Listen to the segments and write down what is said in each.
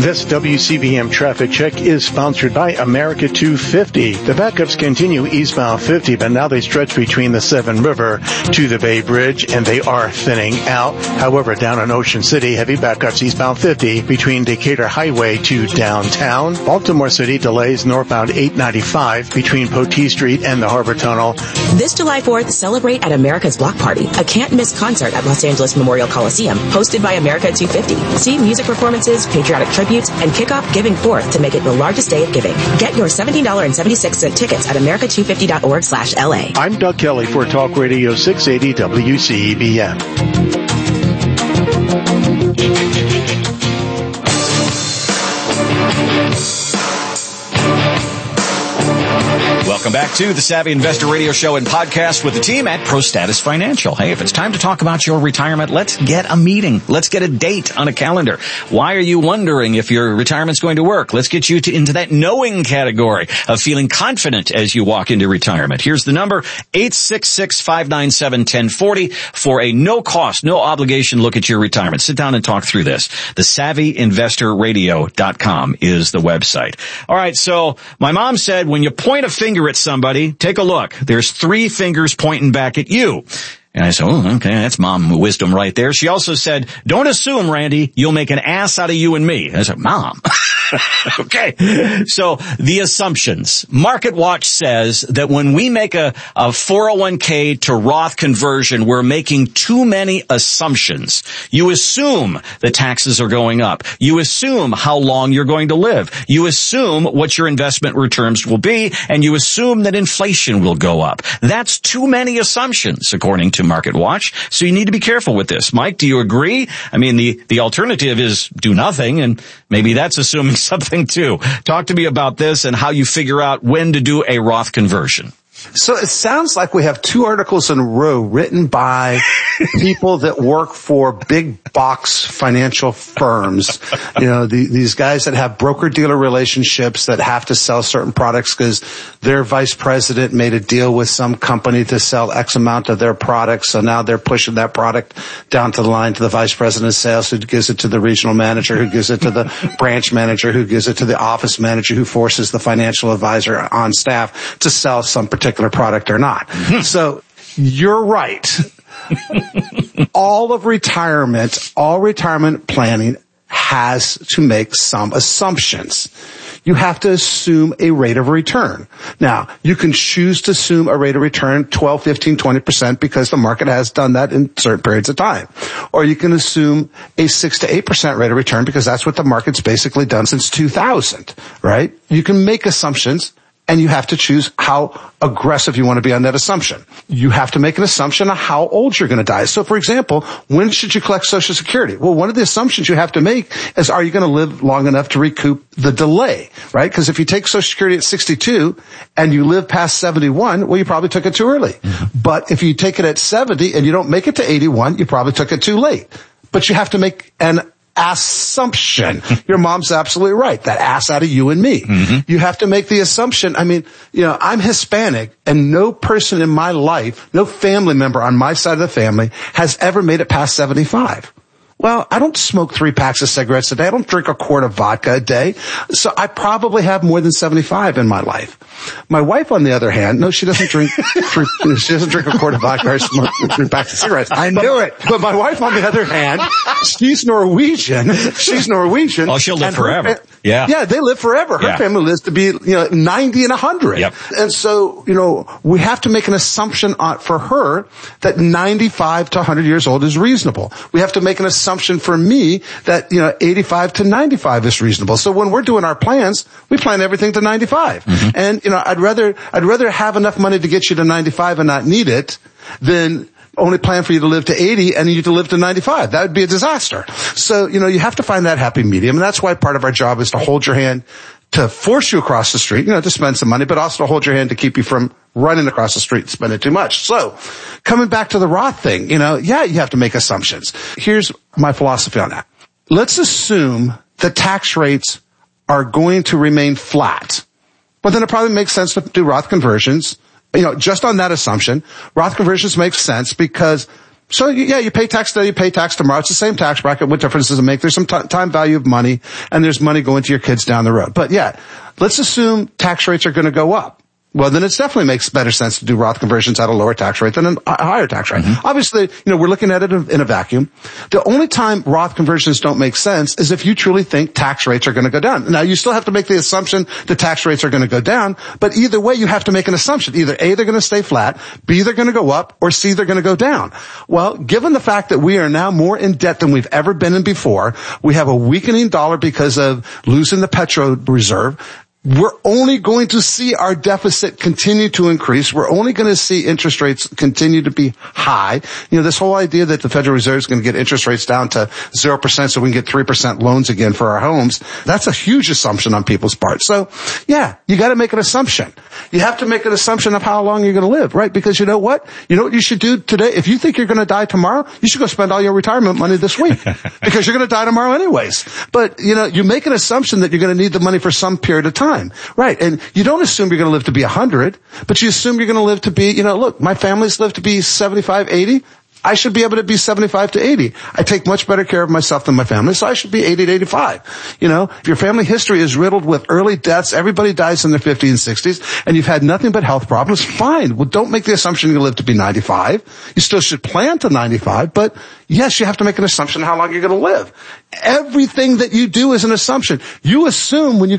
This WCBM traffic check is sponsored by America 250. The backups continue eastbound 50, but now they stretch between the Severn River to the Bay Bridge, and they are thinning out. However, down in Ocean City, heavy backups eastbound 50 between Decatur Highway to downtown. Baltimore City delays northbound 895 between Potee Street and the Harbor Tunnel. This July 4th, celebrate at America's Block Party, a can't-miss concert at Los Angeles Memorial Coliseum, hosted by America 250. See music performances, patriotic tributes, and kick off Giving Forth to make it the largest day of giving. Get your $17.76 tickets at america250.org/LA. I'm Doug Kelly for Talk Radio 680 WCBM. Welcome back to the Savvy Investor Radio Show and podcast with the team at ProStatus Financial. Hey, if it's time to talk about your retirement, let's get a meeting. Let's get a date on a calendar. Why are you wondering if your retirement's going to work? Let's get you into that knowing category of feeling confident as you walk into retirement. Here's the number, 866-597-1040 for a no-cost, no-obligation look at your retirement. Sit down and talk through this. The SavvyInvestorRadio.com is the website. All right, so my mom said when you point a finger at somebody, take a look. There's 3 fingers pointing back at you. And I said, oh, okay, that's mom wisdom right there. She also said, don't assume, Randy, you'll make an ass out of you and me. I said, Mom. Okay. So the assumptions. MarketWatch says that when we make a 401k to Roth conversion, we're making too many assumptions. You assume the taxes are going up. You assume how long you're going to live. You assume what your investment returns will be, and you assume that inflation will go up. That's too many assumptions, according to MarketWatch. So you need to be careful with this. Mike, do you agree? I mean, the alternative is do nothing, and maybe that's assuming something too. Talk to me about this and how you figure out when to do a Roth conversion. So it sounds like we have 2 articles in a row written by people that work for big box financial firms. You know, these guys that have broker-dealer relationships that have to sell certain products because their vice president made a deal with some company to sell X amount of their products. So now they're pushing that product down to the line to the vice president of sales, who gives it to the regional manager, who gives it to the branch manager, who gives it to the office manager, who forces the financial advisor on staff to sell some particular product or not. So you're right. All retirement planning has to make some assumptions. You have to assume a rate of return. Now, you can choose to assume a rate of return 12, 15, 20% because the market has done that in certain periods of time. Or you can assume a 6 to 8% rate of return because that's what the market's basically done since 2000, right? You can make assumptions, and you have to choose how aggressive you want to be on that assumption. You have to make an assumption of how old you're going to die. So, for example, when should you collect Social Security? Well, one of the assumptions you have to make is, are you going to live long enough to recoup the delay, right? Because if you take Social Security at 62 and you live past 71, well, you probably took it too early. Mm-hmm. But if you take it at 70 and you don't make it to 81, you probably took it too late. But you have to make an assumption. Your mom's absolutely right. That ass out of you and me. Mm-hmm. You have to make the assumption. I mean, you know, I'm Hispanic and no person in my life, no family member on my side of the family has ever made it past 75. Well, I don't smoke 3 packs of cigarettes a day. I don't drink a quart of vodka a day. So I probably have more than 75 in my life. My wife, on the other hand, no, she doesn't drink, she doesn't drink a quart of vodka or smoke 3 packs of cigarettes. I knew it. But my wife, on the other hand, she's Norwegian. Oh, she'll live forever. Yeah, they live forever. Her family lives to be, 90 and 100. Yep. And so, we have to make an assumption for her that 95 to 100 years old is reasonable. We have to make an assumption for me that, 85 to 95 is reasonable. So when we're doing our plans, we plan everything to 95. Mm-hmm. And, I'd rather have enough money to get you to 95 and not need it than only plan for you to live to 80 and you to live to 95. That would be a disaster. So, you have to find that happy medium. And that's why part of our job is to hold your hand, to force you across the street, to spend some money, but also to hold your hand to keep you from running across the street and spending too much. So coming back to the Roth thing, you have to make assumptions. Here's my philosophy on that. Let's assume the tax rates are going to remain flat. Well, then it probably makes sense to do Roth conversions. Just on that assumption, Roth conversions make sense because So yeah, you pay tax today, you pay tax tomorrow. It's the same tax bracket. What difference does it make? There's some time value of money, and there's money going to your kids down the road. But yeah, let's assume tax rates are going to go up. Well, then it definitely makes better sense to do Roth conversions at a lower tax rate than a higher tax rate. Mm-hmm. Obviously, we're looking at it in a vacuum. The only time Roth conversions don't make sense is if you truly think tax rates are going to go down. Now, you still have to make the assumption the tax rates are going to go down, but either way, you have to make an assumption. Either A, they're going to stay flat, B, they're going to go up, or C, they're going to go down. Well, given the fact that we are now more in debt than we've ever been in before, we have a weakening dollar because of losing the petro reserve, we're only going to see our deficit continue to increase. We're only going to see interest rates continue to be high. This whole idea that the Federal Reserve is going to get interest rates down to 0% so we can get 3% loans again for our homes, that's a huge assumption on people's part. So, yeah, you got to make an assumption. You have to make an assumption of how long you're going to live, right? Because you know what? You know what you should do today? If you think you're going to die tomorrow, you should go spend all your retirement money this week because you're going to die tomorrow anyways. But, you make an assumption that you're going to need the money for some period of time. Right. And you don't assume you're going to live to be 100, but you assume you're going to live to be, look, my family's lived to be 75, 80. I should be able to be 75 to 80. I take much better care of myself than my family, so I should be 80 to 85. If your family history is riddled with early deaths, everybody dies in their 50s and 60s, and you've had nothing but health problems, fine. Well, don't make the assumption you're going to live to be 95. You still should plan to 95, but yes, you have to make an assumption how long you're going to live. Everything that you do is an assumption. You assume when you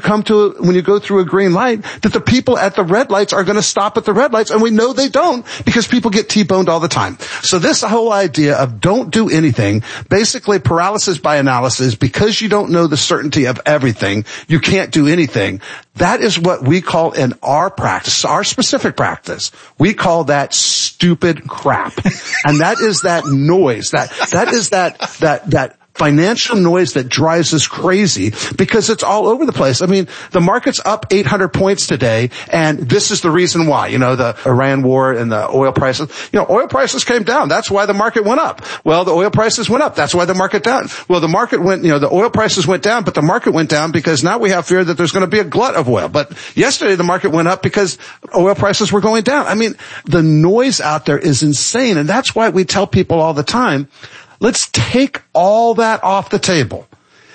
go through a green light that the people at the red lights are going to stop at the red lights, and we know they don't because people get T-boned all the time. So this whole idea of don't do anything, basically paralysis by analysis, because you don't know the certainty of everything, you can't do anything. That is what we call in our practice, our specific practice. We call that stupid crap. And that is that noise, that is that financial noise that drives us crazy because it's all over the place. I mean, the market's up 800 points today, and this is the reason why. The Iran war and the oil prices. Oil prices came down. That's why the market went up. Well, the oil prices went up. That's why the market down. Well, the market went, the oil prices went down, but the market went down because now we have fear that there's going to be a glut of oil. But yesterday the market went up because oil prices were going down. I mean, the noise out there is insane, and that's why we tell people all the time, let's take all that off the table.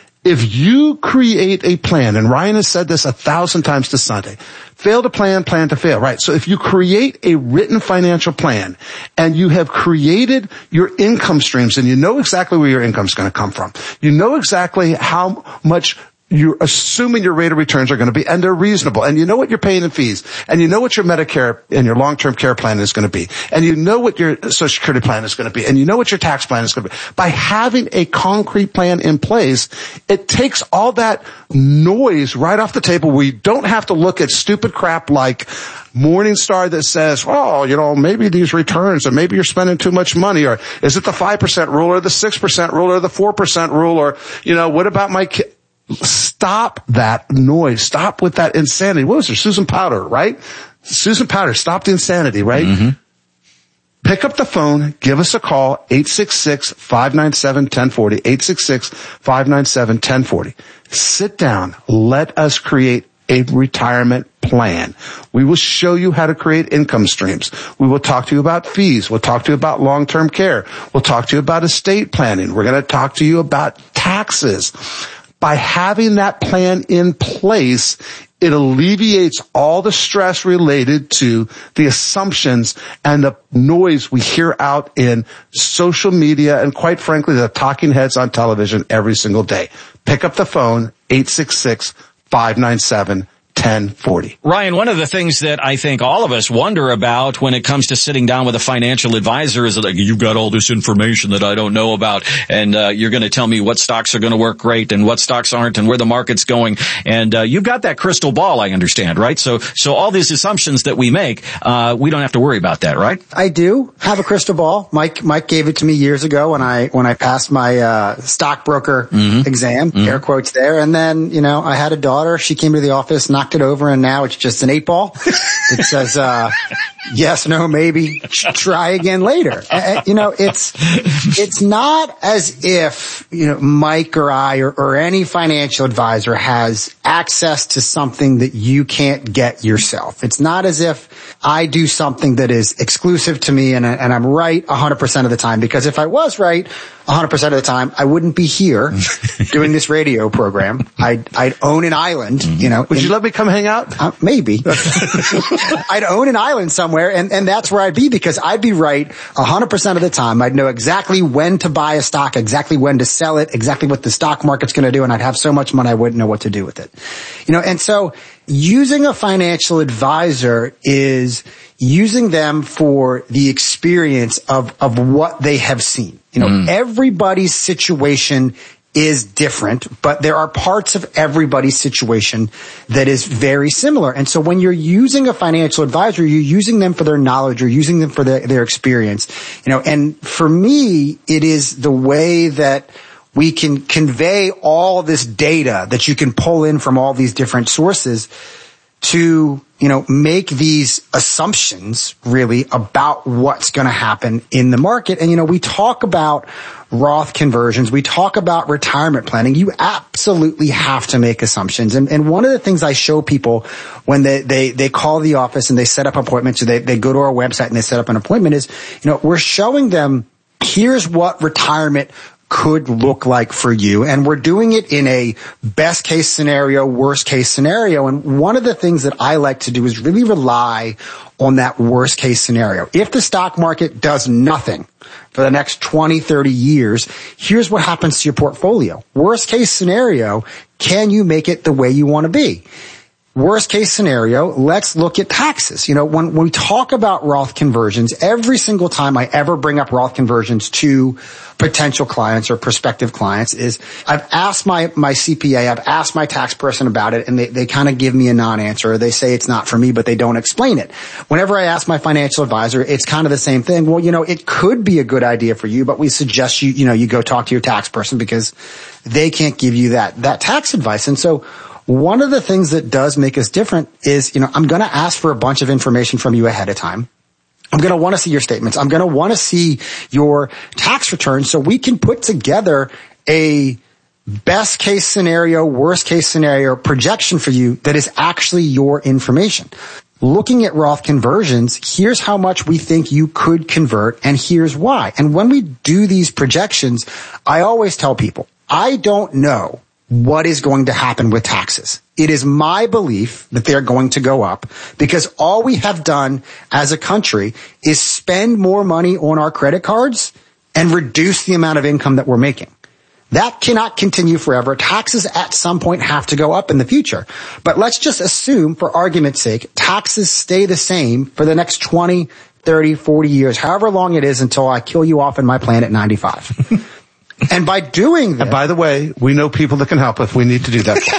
If you create a plan, and Ryan has said this 1,000 times to Sunday, fail to plan, plan to fail, right? So if you create a written financial plan and you have created your income streams and you know exactly where your income is going to come from, you know exactly how much you're assuming your rate of returns are going to be, and they're reasonable, and you know what you're paying in fees, and you know what your Medicare and your long-term care plan is going to be, and you know what your Social Security plan is going to be, and you know what your tax plan is going to be. By having a concrete plan in place, it takes all that noise right off the table. We don't have to look at stupid crap like Morningstar that says, maybe these returns, or maybe you're spending too much money, or is it the 5% rule, or the 6% rule, or the 4% rule, or, what about my kid? Stop that noise. Stop with that insanity. What was her? Susan Powter, right? Susan Powter, stop the insanity, right? Mm-hmm. Pick up the phone, give us a call, 866-597-1040, 866-597-1040. Sit down. Let us create a retirement plan. We will show you how to create income streams. We will talk to you about fees. We'll talk to you about long-term care. We'll talk to you about estate planning. We're going to talk to you about taxes. By having that plan in place, it alleviates all the stress related to the assumptions and the noise we hear out in social media and, quite frankly, the talking heads on television every single day. Pick up the phone, 866-597-1040. Ryan, one of the things that I think all of us wonder about when it comes to sitting down with a financial advisor is like, you've got all this information that I don't know about, and you're going to tell me what stocks are going to work great and what stocks aren't and where the market's going. And you've got that crystal ball, I understand, right? So all these assumptions that we make, we don't have to worry about that, right? I do have a crystal ball. Mike gave it to me years ago when I passed my stockbroker exam, air quotes there. And then, I had a daughter. She came to the office, knocked it it over and now it's just an 8-ball. It says, yes, no, maybe, try again later. It's not as if, Mike or I or any financial advisor has access to something that you can't get yourself. It's not as if I do something that is exclusive to me and I'm right 100% of the time, because if I was right 100% of the time, I wouldn't be here doing this radio program. I'd own an island, Would you let me come hang out? Maybe. I'd own an island somewhere and that's where I'd be, because I'd be right 100% of the time. I'd know exactly when to buy a stock, exactly when to sell it, exactly what the stock market's going to do, and I'd have so much money I wouldn't know what to do with it. And so using a financial advisor is using them for the experience of what they have seen. Everybody's situation is different, but there are parts of everybody's situation that is very similar. And so when you're using a financial advisor, you're using them for their knowledge, you're using them for their experience. And for me, it is the way that we can convey all this data that you can pull in from all these different sources to, make these assumptions really about what's going to happen in the market. And, we talk about Roth conversions. We talk about retirement planning. You absolutely have to make assumptions. And one of the things I show people when they call the office and they set up appointments, or they go to our website and they set up an appointment is, we're showing them, here's what retirement could look like for you. And we're doing it in a best case scenario, worst case scenario. And one of the things that I like to do is really rely on that worst case scenario. If the stock market does nothing for the next 20, 30 years, here's what happens to your portfolio. Worst case scenario, can you make it the way you want to be? Worst case scenario, let's look at taxes. When we talk about Roth conversions, every single time I ever bring up Roth conversions to potential clients or prospective clients is I've asked my CPA, I've asked my tax person about it, and they kind of give me a non-answer, or they say it's not for me, but they don't explain it. Whenever I ask my financial advisor, it's kind of the same thing. Well, it could be a good idea for you, but we suggest you go talk to your tax person because they can't give you that tax advice. And so one of the things that does make us different is, I'm going to ask for a bunch of information from you ahead of time. I'm going to want to see your statements. I'm going to want to see your tax returns so we can put together a best case scenario, worst case scenario projection for you that is actually your information. Looking at Roth conversions, here's how much we think you could convert, and here's why. And when we do these projections, I always tell people, I don't know what is going to happen with taxes. It is my belief that they're going to go up because all we have done as a country is spend more money on our credit cards and reduce the amount of income that we're making. That cannot continue forever. Taxes at some point have to go up in the future. But let's just assume, for argument's sake, taxes stay the same for the next 20, 30, 40 years, however long it is until I kill you off in my plan at 95. And by doing that, and by the way, we know people that can help if we need to do that.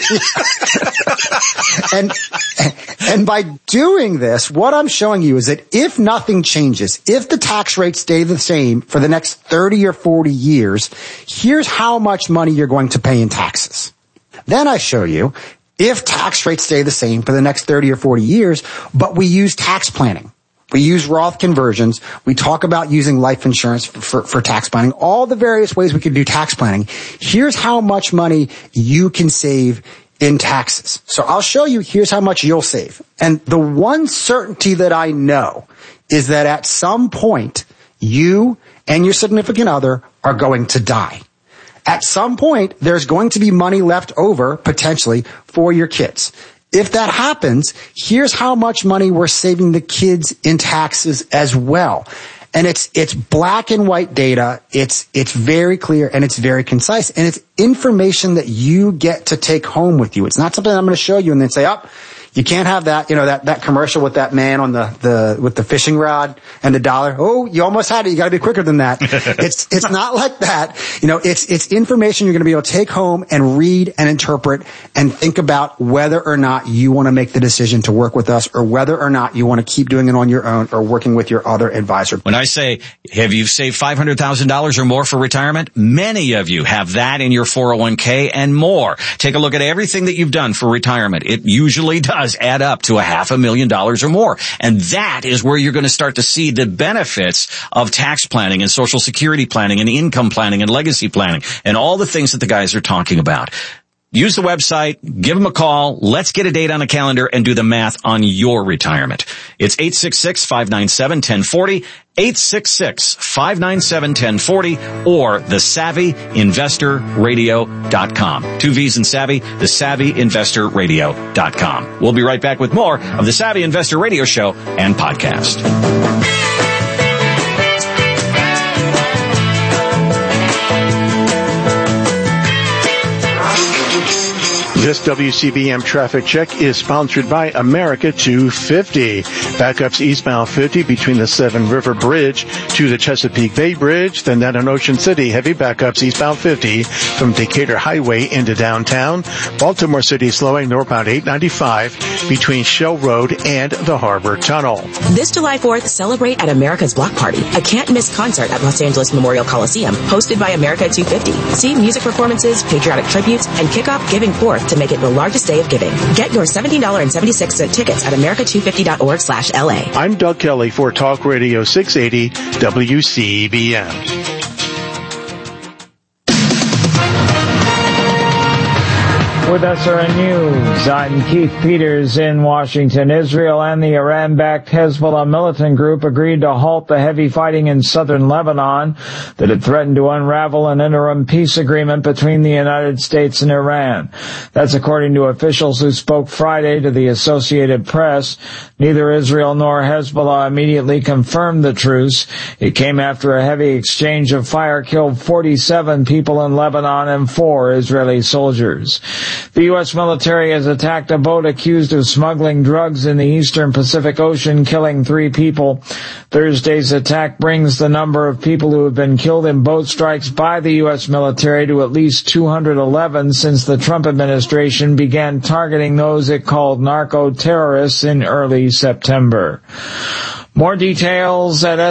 and by doing this, what I'm showing you is that if nothing changes, if the tax rates stay the same for the next 30 or 40 years, here's how much money you're going to pay in taxes. Then I show you if tax rates stay the same for the next 30 or 40 years, but we use tax planning. We use Roth conversions. We talk about using life insurance for tax planning, all the various ways we can do tax planning. Here's how much money you can save in taxes. So I'll show you, here's how much you'll save. And the one certainty that I know is that at some point, you and your significant other are going to die. At some point, there's going to be money left over, potentially, for your kids. If that happens, here's how much money we're saving the kids in taxes as well. And it's black and white data. It's very clear and it's very concise. And it's information that you get to take home with you. It's not something I'm going to show you and then say, you can't have that, that commercial with that man on with the fishing rod and the dollar. Oh, you almost had it. You got to be quicker than that. It's not like that. It's information you're going to be able to take home and read and interpret and think about whether or not you want to make the decision to work with us or whether or not you want to keep doing it on your own or working with your other advisor. When I say, have you saved $500,000 or more for retirement? Many of you have that in your 401k and more. Take a look at everything that you've done for retirement. It usually does does add up to $500,000 or more. And that is where you're going to start to see the benefits of tax planning and Social Security planning and income planning and legacy planning and all the things that the guys are talking about. Use the website, give them a call, let's get a date on the calendar and do the math on your retirement. It's 866-597-1040, 866-597-1040, or thesavvyinvestorradio.com. 2 V's in Savvy, thesavvyinvestorradio.com. We'll be right back with more of the Savvy Investor Radio Show and podcast. This WCBM traffic check is sponsored by America 250. Backups eastbound 50 between the Seven River Bridge to the Chesapeake Bay Bridge. Then down in Ocean City, heavy backups eastbound 50 from Decatur Highway into downtown. Baltimore City slowing northbound 895 between Shell Road and the Harbor Tunnel. This July 4th, celebrate at America's Block Party, a can't-miss concert at Los Angeles Memorial Coliseum, hosted by America 250. See music performances, patriotic tributes, and kick off Giving Forth to make it the largest day of giving. Get your $17.76 tickets at america250.org/LA. I'm Doug Kelly for Talk Radio 680 WCBM. With SRN News, I'm Keith Peters in Washington. Israel and the Iran-backed Hezbollah militant group agreed to halt the heavy fighting in southern Lebanon that had threatened to unravel an interim peace agreement between the United States and Iran. That's according to officials who spoke Friday to the Associated Press. Neither Israel nor Hezbollah immediately confirmed the truce. It came after a heavy exchange of fire killed 47 people in Lebanon and 4 Israeli soldiers. The U.S. military has attacked a boat accused of smuggling drugs in the eastern Pacific Ocean, killing 3 people. Thursday's attack brings the number of people who have been killed in boat strikes by the U.S. military to at least 211 since the Trump administration began targeting those it called narco-terrorists in early September. More details at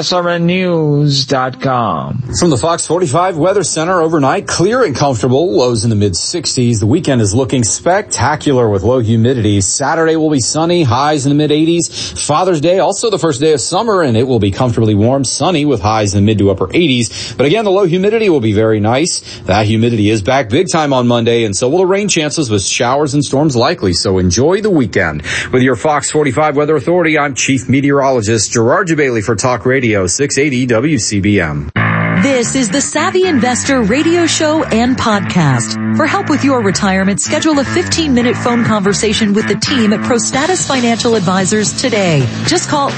srnnews.com. From the Fox 45 Weather Center overnight, clear and comfortable, lows in the mid-60s. The weekend is looking spectacular with low humidity. Saturday will be sunny, highs in the mid-80s. Father's Day, also the first day of summer, and it will be comfortably warm, sunny with highs in the mid to upper 80s. But again, the low humidity will be very nice. That humidity is back big time on Monday, and so will the rain chances with showers and storms likely. So enjoy the weekend. With your Fox 45 Weather Authority, I'm Chief Meteorologist Gerard Jabali for Talk Radio 680 WCBM. This is the Savvy Investor Radio Show and Podcast. For help with your retirement, schedule a 15-minute phone conversation with the team at ProStatus Financial Advisors today. Just call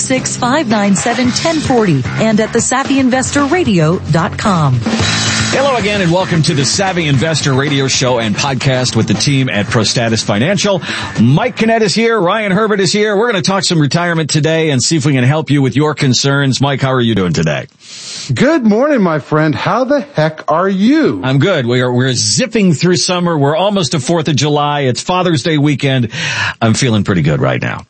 866-597-1040 and at thesavvyinvestorradio.com. Hello again and welcome to the Savvy Investor Radio Show and Podcast with the team at ProStatus Financial. Mike Kinnett is here. Ryan Herbert is here. We're going to talk some retirement today and see if we can help you with your concerns. Mike, how are you doing today? Good morning, my friend. How the heck are you? I'm good. We're zipping through summer. We're almost to 4th of July. It's Father's Day weekend. I'm feeling pretty good right now.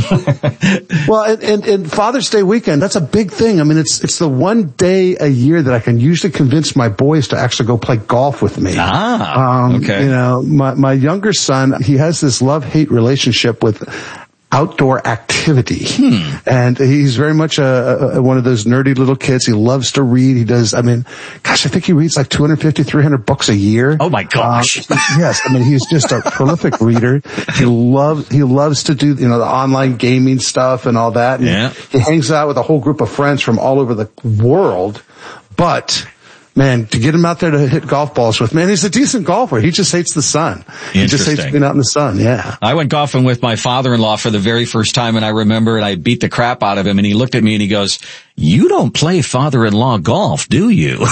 Well, and Father's Day weekend, that's a big thing. I mean, it's the one day a year that I can usually convince my boys to actually go play golf with me. Okay. You know, my younger son, he has this love-hate relationship with outdoor activity. And he's very much one of those nerdy little kids. He loves to read. He does, I think he reads like 250, 300 books a year. Oh my gosh. Yes. I mean, he's just a prolific reader. He loves to do, the online gaming stuff and all that. And yeah. He hangs out with a whole group of friends from all over the world. But man, to get him out there to hit golf balls with, man, he's a decent golfer. He just hates the sun. He just hates being out in the sun. Yeah. I went golfing with my father-in-law for the very first time, and I remember, and I beat the crap out of him, and he looked at me and he goes, "You don't play father-in-law golf, do you?"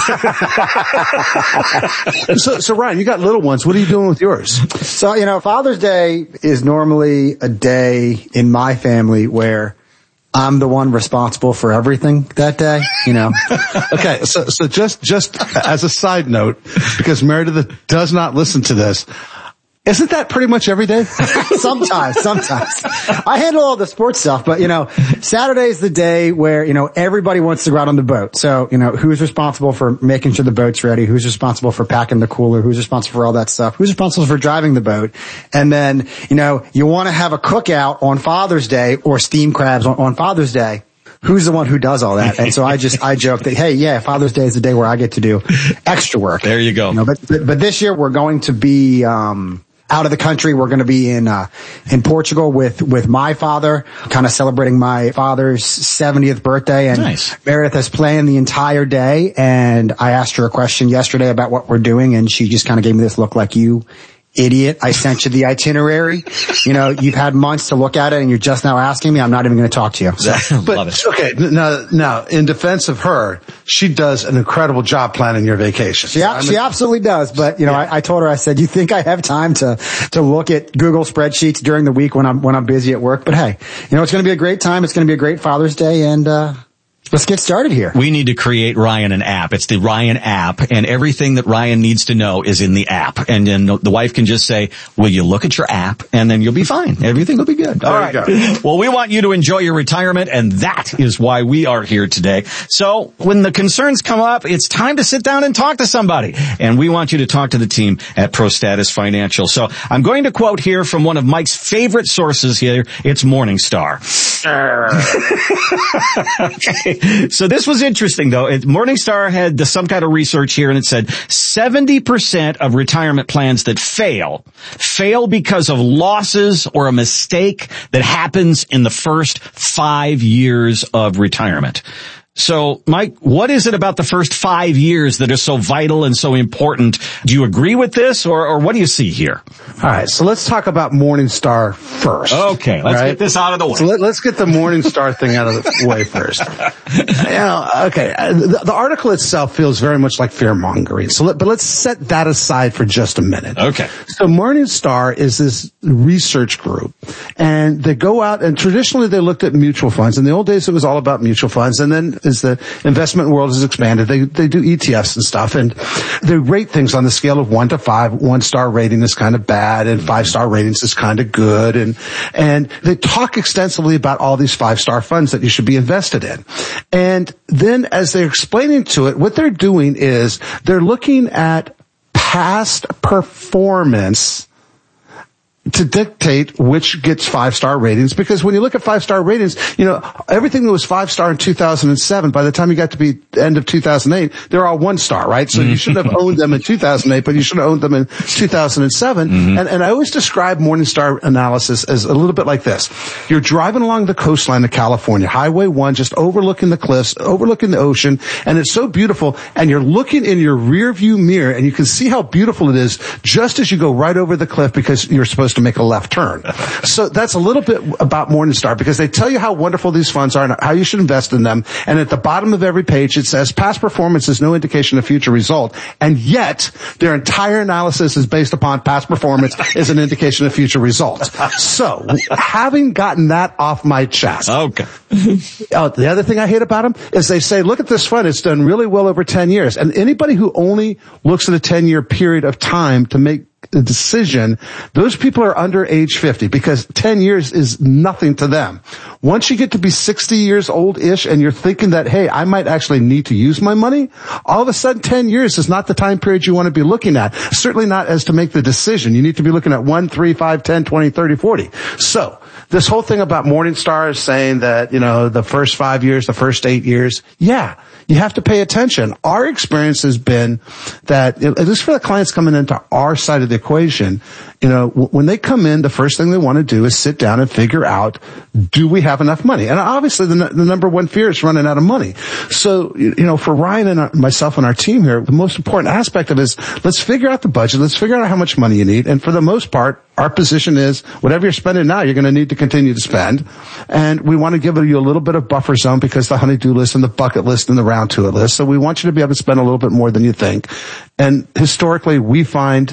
So Ryan, you got little ones. What are you doing with yours? So, Father's Day is normally a day in my family where I'm the one responsible for everything that day, Okay, so just as a side note, because Meredith does not listen to this, Isn't that pretty much every day? Sometimes. I handle all the sports stuff, but Saturday is the day where, everybody wants to go out on the boat. So, who's responsible for making sure the boat's ready? Who's responsible for packing the cooler? Who's responsible for all that stuff? Who's responsible for driving the boat? And then, you want to have a cookout on Father's Day or steam crabs on Father's Day. Who's the one who does all that? And so I joke that, hey, yeah, Father's Day is the day where I get to do extra work. There you go. But this year we're going to be, out of the country. We're going to be in Portugal with my father, kind of celebrating my father's 70th birthday. And nice. Meredith is playing the entire day. And I asked her a question yesterday about what we're doing. And she just kind of gave me this look like, you idiot. I sent you the itinerary. You've had months to look at it and you're just now asking me. I'm not even going to talk to you. So. Love it. Okay. Now, in defense of her, she does an incredible job planning your vacation. She absolutely does. But, I told her, I said, you think I have time to look at Google spreadsheets during the week when I'm busy at work? But hey, it's going to be a great time. It's going to be a great Father's Day. And, let's get started here. We need to create Ryan an app. It's the Ryan app, and everything that Ryan needs to know is in the app. And then the wife can just say, will you look at your app? And then you'll be fine. Everything will be good. All right. Well, we want you to enjoy your retirement, and that is why we are here today. So when the concerns come up, it's time to sit down and talk to somebody. And we want you to talk to the team at ProStatus Financial. So I'm going to quote here from one of Mike's favorite sources here. It's Morningstar. Okay. So this was interesting, though. Morningstar had some kind of research here, and it said 70% of retirement plans that fail because of losses or a mistake that happens in the first 5 years of retirement. So, Mike, what is it about the first 5 years that are so vital and so important? Do you agree with this, or what do you see here? All right, so let's talk about Morningstar first. Okay, let's get this out of the way. So let's get the Morningstar thing out of the way first. The article itself feels very much like fear-mongering. But let's set that aside for just a minute. Okay. So Morningstar is this research group, and they go out, and traditionally they looked at mutual funds. In the old days, it was all about mutual funds, and then as the investment world has expanded, they do ETFs and stuff, and they rate things on the scale of 1 to 5. 1-star rating is kind of bad, and 5-star ratings is kind of good, and they talk extensively about all these 5-star funds that you should be invested in. And then as they're explaining to it, what they're doing is they're looking at past performance to dictate which gets 5-star ratings, because when you look at 5-star ratings, everything that was 5-star in 2007, by the time you got to be end of 2008, they're all 1-star, right? So you shouldn't have owned them in 2008, but you should have owned them in 2007. Mm-hmm. And I always describe Morningstar analysis as a little bit like this. You're driving along the coastline of California, Highway 1, just overlooking the cliffs, overlooking the ocean, and it's so beautiful, and you're looking in your rear view mirror, and you can see how beautiful it is just as you go right over the cliff, because you're supposed to make a left turn. So that's a little bit about Morningstar, because they tell you how wonderful these funds are and how you should invest in them. And at the bottom of every page, it says past performance is no indication of future result. And yet their entire analysis is based upon past performance is an indication of future results. So having gotten that off my chest. Okay. The other thing I hate about them is they say, look at this fund. It's done really well over 10 years. And anybody who only looks at a 10-year period of time to make a decision, those people are under age 50, because 10 years is nothing to them. Once you get to be 60 years old-ish and you're thinking that, hey, I might actually need to use my money, all of a sudden 10 years is not the time period you want to be looking at. Certainly not as to make the decision. You need to be looking at 1, 3, 5, 10, 20, 30, 40. So this whole thing about Morningstar is saying that, the first 5 years, the first 8 years, yeah, you have to pay attention. Our experience has been that, at least for the clients coming into our side of the equation, when they come in, the first thing they want to do is sit down and figure out, do we have enough money? And obviously the number one fear is running out of money. So, for Ryan and myself and our team here, the most important aspect of it is, let's figure out the budget. Let's figure out how much money you need. And for the most part, our position is whatever you're spending now, you're going to need to continue to spend. And we want to give you a little bit of buffer zone, because the honey-do list and the bucket list and the round to it list. So we want you to be able to spend a little bit more than you think. And historically, we find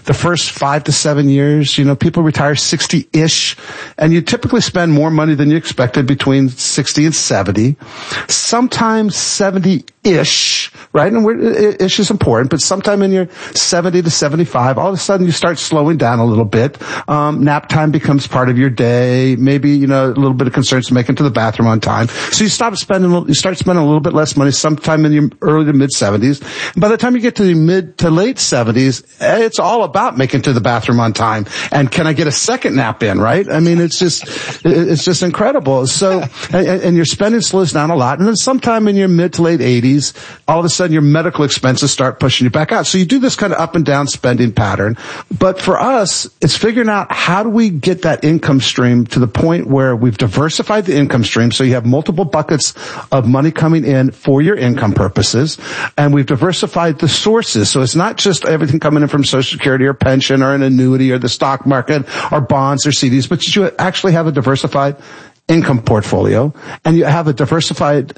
the first 5 to 7 years. People retire 60-ish, and you typically spend more money than you expected between 60 and 70. Sometimes 70-ish, right? And ish is important, but sometime in your 70 to 75, all of a sudden you start slowing down a little bit. Nap time becomes part of your day. Maybe, a little bit of concerns to make it to the bathroom on time. So you start spending a little bit less money sometime in your early to mid 70s. And by the time you get to the mid to late 70s, it's all about making it to the bathroom on time. And can I get a second nap in, right? I mean, it's just incredible. So, and your spending slows down a lot. And then sometime in your mid to late 80s, all of a sudden your medical expenses start pushing you back out. So you do this kind of up and down spending pattern. But for us, it's figuring out how do we get that income stream to the point where we've diversified the income stream so you have multiple buckets of money coming in for your income purposes, and we've diversified the sources. So it's not just everything coming in from Social Security or pension or an annuity or the stock market or bonds or CDs, but you actually have a diversified income portfolio, and you have a diversified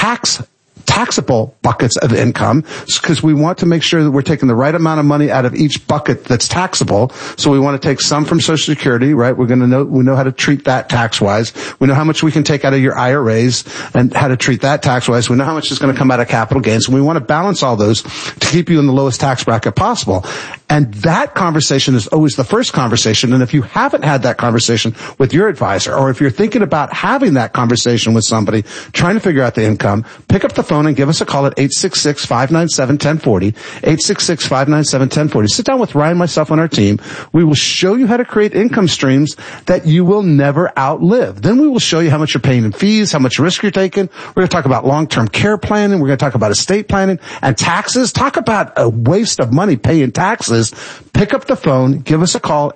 taxable buckets of income, because we want to make sure that we're taking the right amount of money out of each bucket that's taxable. So we want to take some from Social Security, right? We know how to treat that tax-wise. We know how much we can take out of your IRAs and how to treat that tax-wise. We know how much is going to come out of capital gains. And we want to balance all those to keep you in the lowest tax bracket possible. And that conversation is always the first conversation. And if you haven't had that conversation with your advisor, or if you're thinking about having that conversation with somebody, trying to figure out the income, pick up the phone and give us a call at 866-597-1040, 866-597-1040. Sit down with Ryan, myself, and our team. We will show you how to create income streams that you will never outlive. Then we will show you how much you're paying in fees, how much risk you're taking. We're going to talk about long-term care planning. We're going to talk about estate planning and taxes. Talk about a waste of money paying taxes. Pick up the phone. Give us a call,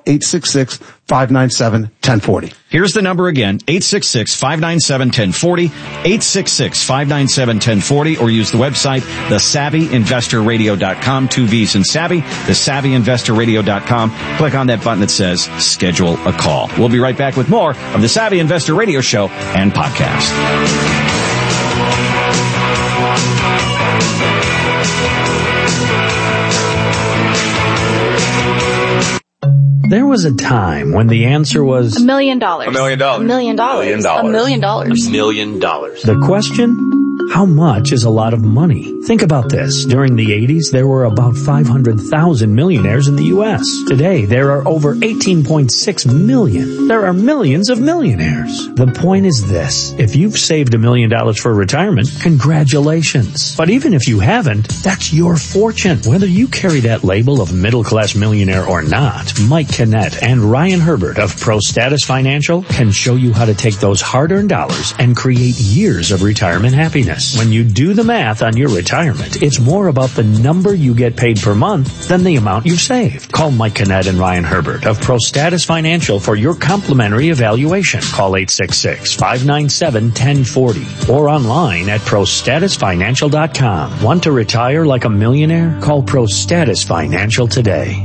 866-597-1040. Here's the number again, 866-597-1040, 866-597-1040, or use the website, thesavvyinvestorradio.com, 2 V's in Savvy, thesavvyinvestorradio.com. Click on that button that says schedule a call. We'll be right back with more of the Savvy Investor Radio Show and podcast. There was a time when the answer was $1 million. $1 million. $1 million. $1 million. $1 million. The question? How much is a lot of money? Think about this. During the 80s, there were about 500,000 millionaires in the U.S. Today, there are over 18.6 million. There are millions of millionaires. The point is this. If you've saved $1 million for retirement, congratulations. But even if you haven't, that's your fortune. Whether you carry that label of middle-class millionaire or not, Mike Kinnett and Ryan Herbert of Pro Status Financial can show you how to take those hard-earned dollars and create years of retirement happiness. When you do the math on your retirement, it's more about the number you get paid per month than the amount you've saved. Call Mike Kinnett and Ryan Herbert of Pro Status Financial for your complimentary evaluation. Call 866-597-1040 or online at ProStatusFinancial.com. Want to retire like a millionaire? Call Pro Status Financial today.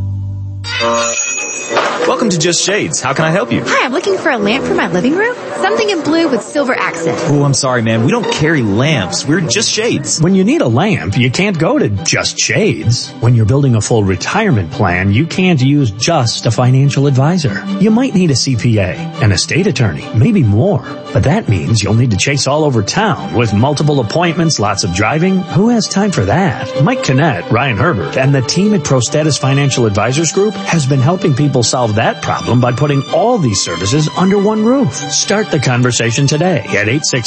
Welcome to Just Shades. How can I help you? Hi, I'm looking for a lamp for my living room. Something in blue with silver accent. Oh, I'm sorry, man. We don't carry lamps. We're Just Shades. When you need a lamp, you can't go to Just Shades. When you're building a full retirement plan, you can't use just a financial advisor. You might need a CPA, an estate attorney, maybe more. But that means you'll need to chase all over town with multiple appointments, lots of driving. Who has time for that? Mike Kinnett, Ryan Herbert, and the team at Pro Status Financial Advisors Group has been helping people solve that problem by putting all these services under one roof. Start the conversation today at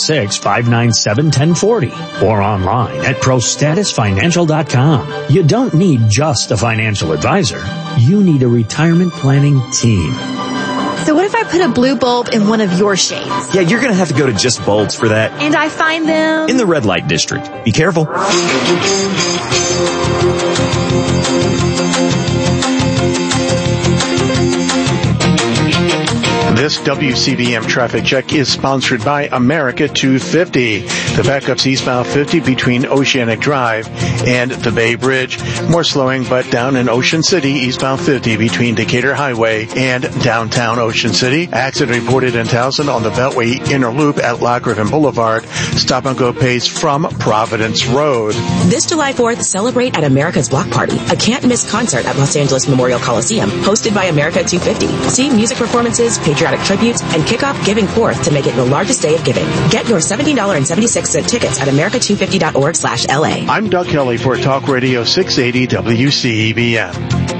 866-597-1040 or online at ProStatusFinancial.com. You don't need just a financial advisor. You need a retirement planning team. So what if I put a blue bulb in one of your shades? Yeah, you're going to have to go to Just Bulbs for that. And I find them in the red light district. Be careful. This This WCBM traffic check is sponsored by America 250. The backups eastbound 50 between Oceanic Drive and the Bay Bridge. More slowing, but down in Ocean City, eastbound 50 between Decatur Highway and downtown Ocean City. Accident reported in Towson on the Beltway Inner Loop at Lock River Boulevard. Stop and go pays from Providence Road. This July 4th, celebrate at America's Block Party, a can't-miss concert at Los Angeles Memorial Coliseum, hosted by America 250. See music performances, patriotic tributes, and kick off Giving Forth to make it the largest day of giving. Get your $17.76 tickets at america250.org/LA. I'm Doug Kelly for Talk Radio 680 WCBM.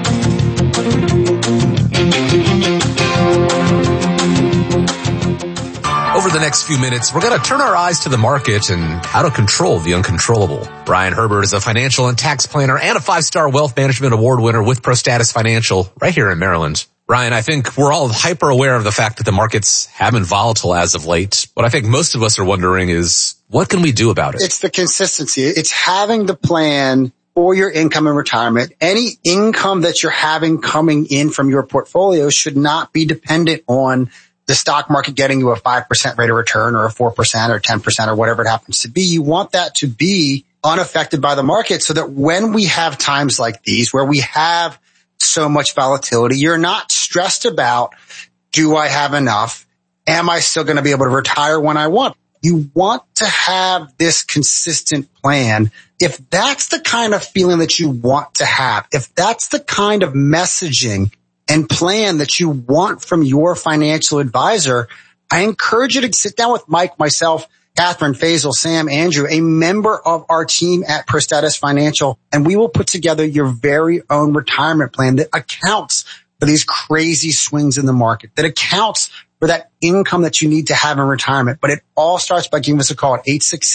Over the next few minutes, we're going to turn our eyes to the market and how to control the uncontrollable. Ryan Herbert is a financial and tax planner and a 5-star wealth management award winner with ProStatus Financial right here in Maryland. Ryan, I think we're all hyper aware of the fact that the markets have been volatile as of late. What I think most of us are wondering is, what can we do about it? It's the consistency. It's having the plan for your income and retirement. Any income that you're having coming in from your portfolio should not be dependent on the stock market getting you a 5% rate of return or a 4% or 10% or whatever it happens to be. You want that to be unaffected by the market so that when we have times like these where we have so much volatility, you're not stressed about, do I have enough? Am I still going to be able to retire when I want? You want to have this consistent plan. If that's the kind of feeling that you want to have, if that's the kind of messaging and plan that you want from your financial advisor, I encourage you to sit down with Mike, myself, Catherine, Faisal, Sam, Andrew, a member of our team at ProStatus Financial, and we will put together your very own retirement plan that accounts for these crazy swings in the market, that accounts for that income that you need to have in retirement. But it all starts by giving us a call at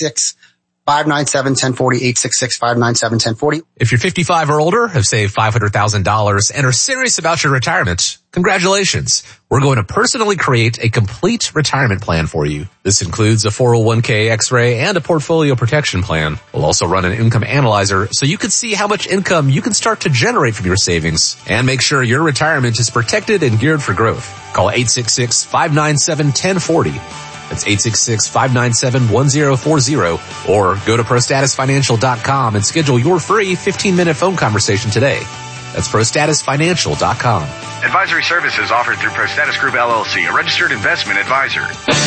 866-597-1040, 866-597-1040. If you're 55 or older, have saved $500,000 and are serious about your retirement, congratulations. We're going to personally create a complete retirement plan for you. This includes a 401k X-ray and a portfolio protection plan. We'll also run an income analyzer so you can see how much income you can start to generate from your savings and make sure your retirement is protected and geared for growth. Call 866-597-1040. That's 866-597-1040, or go to ProStatusFinancial.com and schedule your free 15-minute phone conversation today. That's ProStatusFinancial.com. Advisory services offered through ProStatus Group LLC, a registered investment advisor.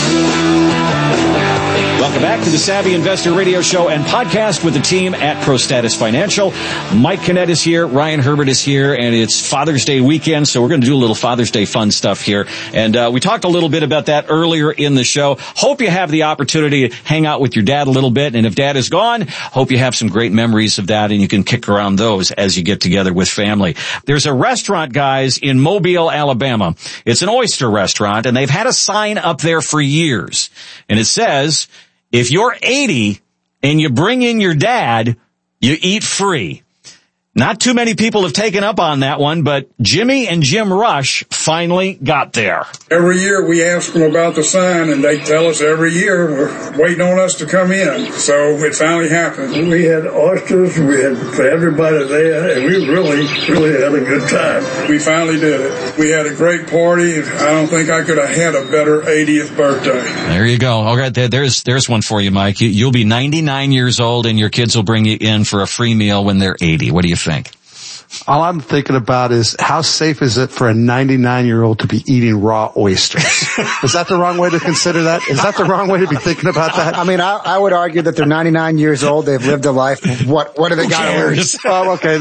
Welcome back to the Savvy Investor Radio Show and podcast with the team at ProStatus Financial. Mike Kinnett is here, Ryan Herbert is here, and it's Father's Day weekend, so we're going to do a little Father's Day fun stuff here. And we talked a little bit about that earlier in the show. Hope you have the opportunity to hang out with your dad a little bit, and if dad is gone, hope you have some great memories of that, and you can kick around those as you get together with family. There's a restaurant, guys, in Mobile, Alabama. It's an oyster restaurant, and they've had a sign up there for years, and it says, if you're 80 and you bring in your dad, you eat free. Not too many people have taken up on that one, but Jimmy and Jim Rush finally got there. Every year we ask them about the sign, and they tell us every year we're waiting on us to come in. So it finally happened. We had oysters, we had for everybody there, and we really had a good time. We finally did it. We had a great party. I don't think I could have had a better 80th birthday. There you go. All right, there's one for you, Mike. You'll be 99 years old, and your kids will bring you in for a free meal when they're 80. What do you think? All I'm thinking about is how safe is it for a 99-year-old to be eating raw oysters? Is that the wrong way to consider that? Is that the wrong way to be thinking about that? I mean, I would argue that they're 99 years old. They've lived a life. What do they got to lose? Oh, okay.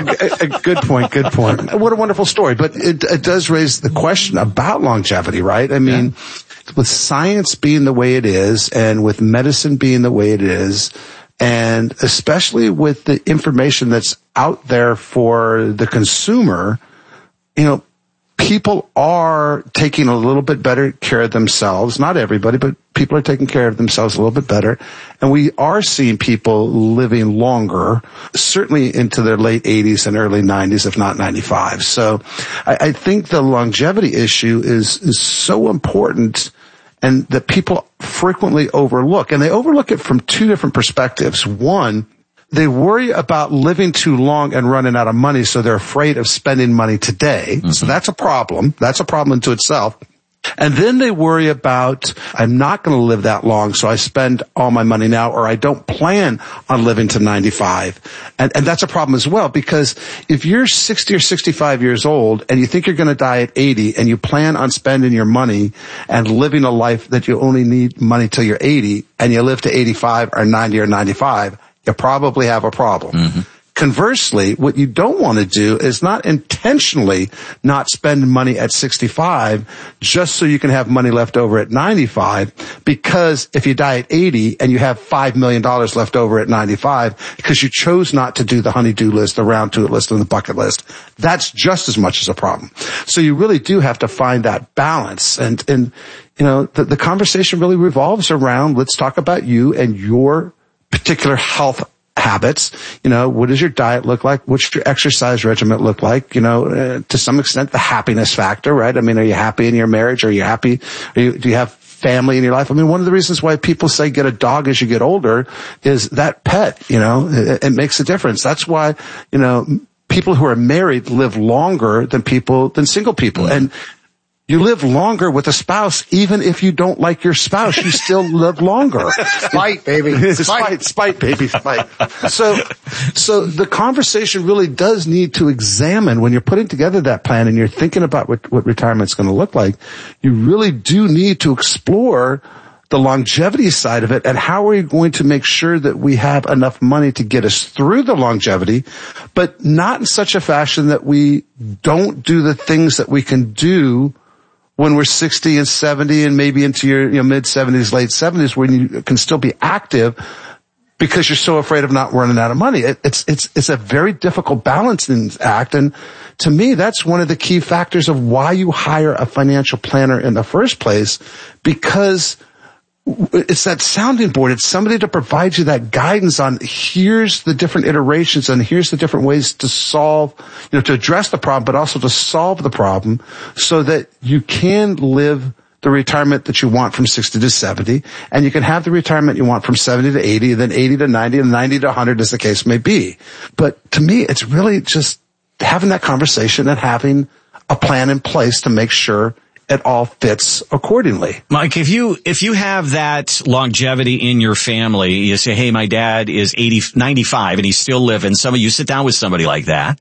A good point. Good point. What a wonderful story. But it does raise the question about longevity, right? I mean, with science being the way it is and with medicine being the way it is, and especially with the information that's out there for the consumer, you know, people are taking a little bit better care of themselves. Not everybody, but people are taking care of themselves a little bit better. And we are seeing people living longer, certainly into their late 80s and early 90s, if not 95. So I think the longevity issue is so important, and that people frequently overlook. And they overlook it from two different perspectives. One, they worry about living too long and running out of money, so they're afraid of spending money today. Mm-hmm. So that's a problem. That's a problem unto itself. And then they worry about, I'm not going to live that long, so I spend all my money now, or I don't plan on living to 95. And that's a problem as well, because if you're 60 or 65 years old and you think you're going to die at 80 and you plan on spending your money and living a life that you only need money till you're 80 and you live to 85 or 90 or 95, you probably have a problem. Mm-hmm. Conversely, what you don't want to do is not intentionally not spend money at 65 just so you can have money left over at 95, because if you die at 80 and you have $5 million left over at 95 because you chose not to do the honey-do list, the round two list, and the bucket list, that's just as much as a problem. So you really do have to find that balance. And you know, the conversation really revolves around, let's talk about you and your particular health habits. You know, what does your diet look like? What's your exercise regimen look like? You know, to some extent, the happiness factor, right? I mean, are you happy in your marriage? Are you happy? Do you have family in your life? I mean, one of the reasons why people say get a dog as you get older is that pet, you know, it makes a difference. That's why, you know, people who are married live longer than single people. And you live longer with a spouse, even if you don't like your spouse, you still live longer. Spite, baby. Spite, baby. So the conversation really does need to examine, when you're putting together that plan and you're thinking about what retirement's going to look like, you really do need to explore the longevity side of it, and how are we going to make sure that we have enough money to get us through the longevity, but not in such a fashion that we don't do the things that we can do when we're 60 and 70 and maybe into your mid 70s, late 70s, when you can still be active because you're so afraid of not running out of money. It's a very difficult balancing act. And to me, that's one of the key factors of why you hire a financial planner in the first place, because it's that sounding board. It's somebody to provide you that guidance on, here's the different iterations and here's the different ways to solve, to address the problem, but also to solve the problem so that you can live the retirement that you want from 60 to 70, and you can have the retirement you want from 70 to 80, and then 80 to 90, and 90 to 100 as the case may be. But to me, it's really just having that conversation and having a plan in place to make sure it all fits accordingly. Mike, if you have that longevity in your family, you say, hey, my dad is 95 and he's still living. You sit down with somebody like that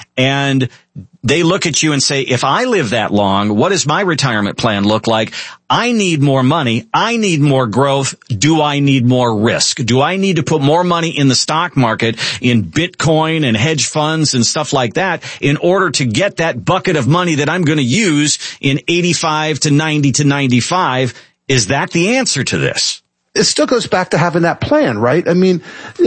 and they look at you and say, if I live that long, what does my retirement plan look like? I need more money. I need more growth. Do I need more risk? Do I need to put more money in the stock market, in Bitcoin and hedge funds and stuff like that, in order to get that bucket of money that I'm going to use in 85 to 90 to 95? Is that the answer to this? It still goes back to having that plan, right? I mean,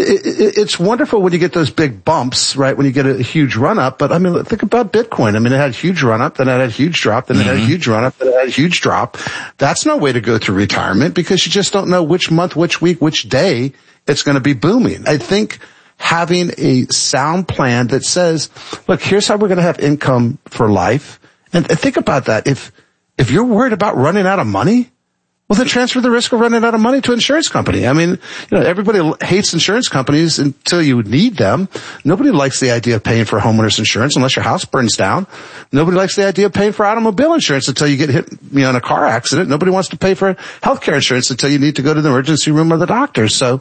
it's wonderful when you get those big bumps, right? When you get a huge run up. But I mean, think about Bitcoin. I mean, it had a huge run up, then it had a huge drop, then it had a huge run up, then it had a huge drop. That's no way to go through retirement, because you just don't know which month, which week, which day it's going to be booming. I think having a sound plan that says, look, here's how we're going to have income for life. And think about that. If you're worried about running out of money, well, then transfer the risk of running out of money to an insurance company. I mean, everybody hates insurance companies until you need them. Nobody likes the idea of paying for homeowners insurance unless your house burns down. Nobody likes the idea of paying for automobile insurance until you get hit, in a car accident. Nobody wants to pay for healthcare insurance until you need to go to the emergency room or the doctor. So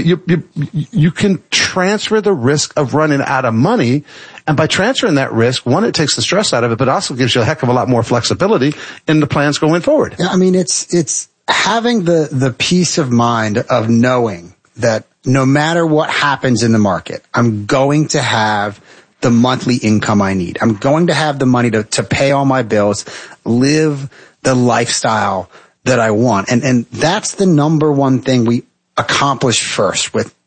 you can transfer the risk of running out of money. And by transferring that risk, one, it takes the stress out of it, but also gives you a heck of a lot more flexibility in the plans going forward. Yeah, I mean, it's having the peace of mind of knowing that no matter what happens in the market, I'm going to have the monthly income I need. I'm going to have the money to pay all my bills, live the lifestyle that I want. And that's the number one thing we accomplish first with